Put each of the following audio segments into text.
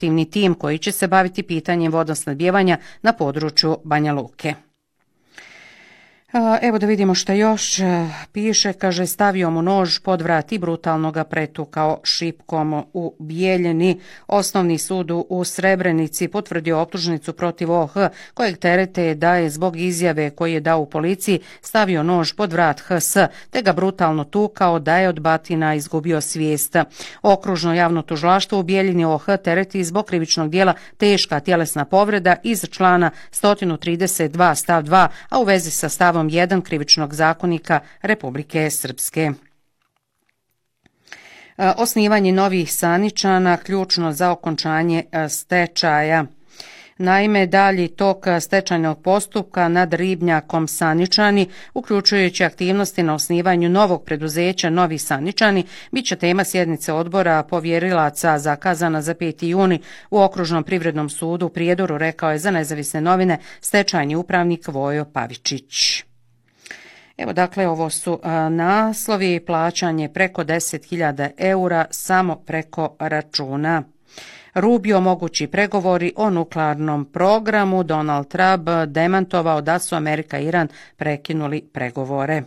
tim koji će se baviti pitanjem vodosnabdijevanja na području Banja Luke. Evo da vidimo što još piše, kaže stavio mu nož pod vrat i brutalno ga pretukao šipkom u Bijeljini. Osnovni sud u Srebrenici potvrdio optužnicu protiv OH kojeg terete da je zbog izjave koju je dao u policiji stavio nož pod vrat HS te ga brutalno tukao da je od batina izgubio svijest. Okružno javno tužilaštvo u Bijeljini OH tereti zbog krivičnog dijela teška tjelesna povreda iz člana 132 stav 2, a u vezi sa stavom 1 krivičnog zakonika Republike Srpske. Osnivanje novih saničana ključno za okončanje stečaja. Naime, dalji tok stečajnog postupka nad ribnjakom Saničani, uključujući aktivnosti na osnivanju novog preduzeća Novi Saničani, bit će tema sjednice odbora povjerilaca zakazana za 5. juni u Okružnom privrednom sudu u Prijedoru, rekao je za Nezavisne novine stečajni upravnik Vojo Pavičić. Evo dakle, ovo su naslovi, plaćanje preko 10.000 eura samo preko računa. Rubio mogući pregovori o nuklearnom programu, Donald Trump demantovao da su Amerika i Iran prekinuli pregovore.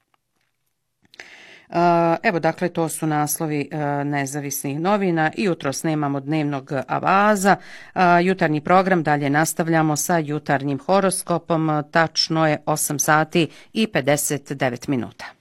Evo dakle, to su naslovi Nezavisnih novina i jutros nemamo dnevnog avaza. Jutarnji program dalje nastavljamo sa jutarnjim horoskopom, tačno je 8 sati i 59 minuta.